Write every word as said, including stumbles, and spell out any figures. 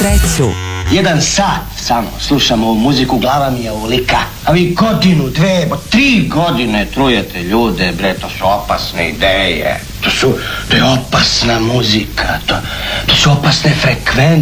sreću. Jedan sat samo slušam ovu muziku, glava mi je ovolika. A vi godinu, dve, tri godine trujete ljude, bre, to su opasne ideje. To su, to je opasna muzika, to, to su opasne frekvencije.